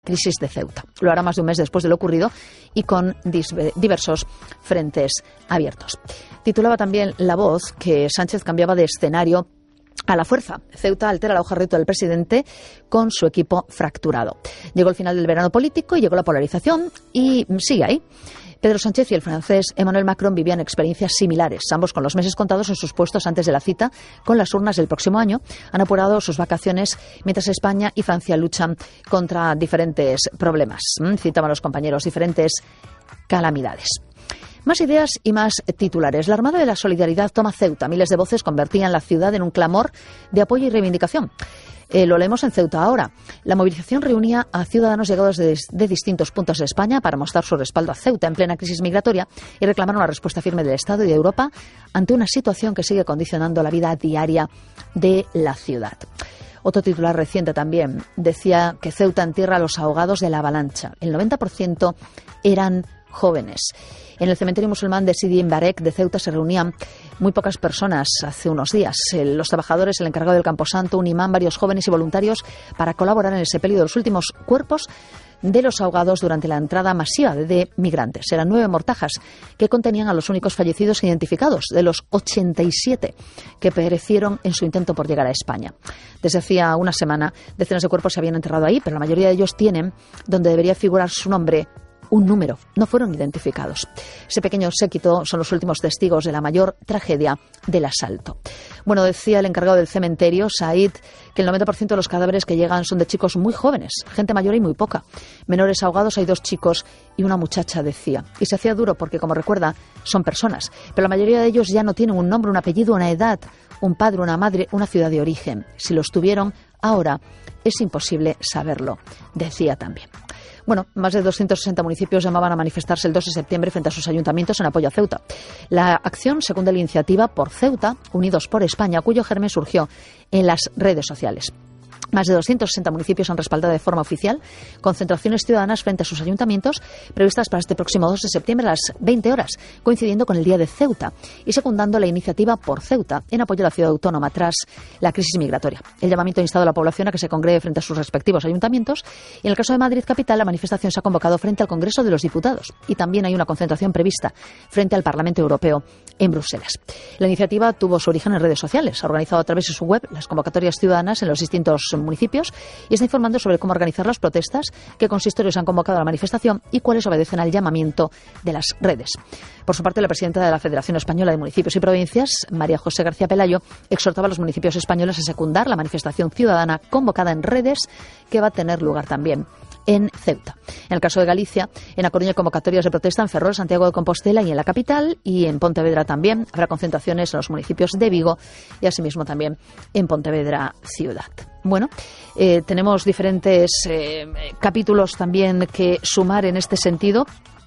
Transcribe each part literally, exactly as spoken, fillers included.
crisis de Ceuta. Lo hará más de un mes después de lo ocurrido y con diversos frentes abiertos. Titulaba también La Voz que Sánchez cambiaba de escenario a la fuerza. Ceuta altera la hoja de ruta del presidente con su equipo fracturado. Llegó el final del verano político y llegó la polarización y sigue ahí. Pedro Sánchez y el francés Emmanuel Macron vivían experiencias similares. Ambos, con los meses contados en sus puestos antes de la cita con las urnas del próximo año, han apurado sus vacaciones mientras España y Francia luchan contra diferentes problemas. Citaban los compañeros, diferentes calamidades. Más ideas y más titulares. La Armada de la Solidaridad toma Ceuta. Miles de voces convertían la ciudad en un clamor de apoyo y reivindicación. Eh, lo leemos en Ceuta ahora. La movilización reunía a ciudadanos llegados de, de distintos puntos de España para mostrar su respaldo a Ceuta en plena crisis migratoria y reclamar una respuesta firme del Estado y de Europa ante una situación que sigue condicionando la vida diaria de la ciudad. Otro titular reciente también decía que Ceuta entierra a los ahogados de la avalancha. El noventa por ciento eran jóvenes. En el cementerio musulmán de Sidi Mbarek de Ceuta se reunían muy pocas personas hace unos días. Los trabajadores, el encargado del camposanto, un imán, varios jóvenes y voluntarios para colaborar en el sepelio de los últimos cuerpos de los ahogados durante la entrada masiva de migrantes. Eran nueve mortajas que contenían a los únicos fallecidos identificados, de los ochenta y siete que perecieron en su intento por llegar a España. Desde hacía una semana, decenas de cuerpos se habían enterrado ahí, pero la mayoría de ellos tienen, donde debería figurar su nombre, un número. No fueron identificados. Ese pequeño séquito son los últimos testigos de la mayor tragedia del asalto. Bueno, decía el encargado del cementerio, Said, que el noventa por ciento de los cadáveres que llegan son de chicos muy jóvenes, gente mayor y muy poca. Menores ahogados hay dos chicos y una muchacha, decía. Y se hacía duro porque, como recuerda, son personas. Pero la mayoría de ellos ya no tienen un nombre, un apellido, una edad, un padre, una madre, una ciudad de origen. Si los tuvieron, ahora es imposible saberlo, decía también. Bueno, más de doscientos sesenta municipios llamaban a manifestarse el dos de septiembre frente a sus ayuntamientos en apoyo a Ceuta. La acción secunda la iniciativa Por Ceuta, Unidos por España, cuyo germen surgió en las redes sociales. Más de doscientos sesenta municipios han respaldado de forma oficial concentraciones ciudadanas frente a sus ayuntamientos previstas para este próximo dos de septiembre a las veinte horas, coincidiendo con el Día de Ceuta y secundando la iniciativa Por Ceuta en apoyo a la ciudad autónoma tras la crisis migratoria. El llamamiento ha instado a la población a que se congregue frente a sus respectivos ayuntamientos y en el caso de Madrid capital la manifestación se ha convocado frente al Congreso de los Diputados y también hay una concentración prevista frente al Parlamento Europeo en Bruselas. La iniciativa tuvo su origen en redes sociales, ha organizado a través de su web las convocatorias ciudadanas en los distintos municipios y está informando sobre cómo organizar las protestas, qué consistorios han convocado a la manifestación y cuáles obedecen al llamamiento de las redes. Por su parte, la presidenta de la Federación Española de Municipios y Provincias, María José García Pelayo, exhortaba a los municipios españoles a secundar la manifestación ciudadana convocada en redes que va a tener lugar también en Ceuta. En el caso de Galicia, en A Coruña hay convocatorias de protesta en Ferrol, Santiago de Compostela y en la capital, y en Pontevedra también habrá concentraciones en los municipios de Vigo y asimismo también en Pontevedra ciudad. Bueno, eh, tenemos diferentes eh, capítulos también que sumar en este sentido.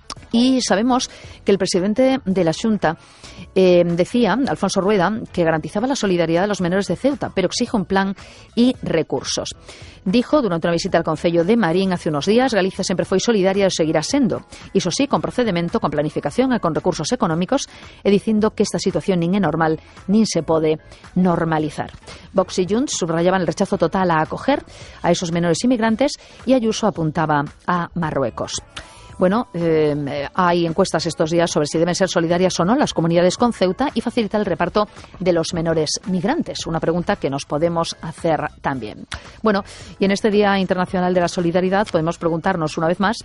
Y sabemos que el presidente de la Xunta eh, decía, Alfonso Rueda, que garantizaba la solidaridad de los menores de Ceuta, pero exige un plan y recursos. Dijo durante una visita al concello de Marín hace unos días, Galicia sempre foi solidaria e seguirá sendo. Iso sí, con procedemento, con planificación e con recursos económicos, e dicindo que esta situación nin é normal, nin se pode normalizar. Vox y Junts subrayaban el rechazo total a acoger a esos menores inmigrantes y Ayuso apuntaba a Marruecos. Bueno, eh, hay encuestas estos días sobre si deben ser solidarias o no las comunidades con Ceuta y facilitar el reparto de los menores migrantes. Una pregunta que nos podemos hacer también. Bueno, y en este Día Internacional de la Solidaridad podemos preguntarnos una vez más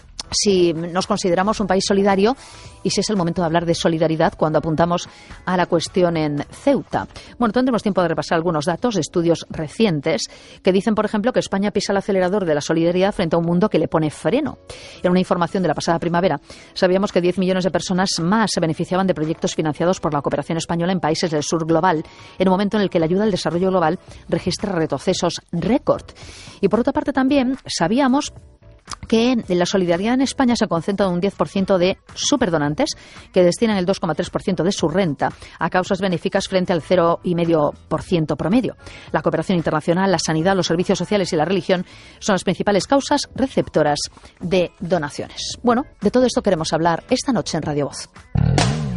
si nos consideramos un país solidario y si es el momento de hablar de solidaridad cuando apuntamos a la cuestión en Ceuta. Bueno, tendremos tiempo de repasar algunos datos de estudios recientes que dicen, por ejemplo, que España pisa el acelerador de la solidaridad frente a un mundo que le pone freno. En una información de la pasada primavera, sabíamos que diez millones de personas más se beneficiaban de proyectos financiados por la cooperación española en países del sur global, en un momento en el que la ayuda al desarrollo global registra retrocesos récord. Y por otra parte también sabíamos que la solidaridad en España se concentra en un diez por ciento de superdonantes que destinan el dos coma tres por ciento de su renta a causas benéficas frente al cero coma cinco por ciento promedio. La cooperación internacional, la sanidad, los servicios sociales y la religión son las principales causas receptoras de donaciones. Bueno, de todo esto queremos hablar esta noche en Radio Voz.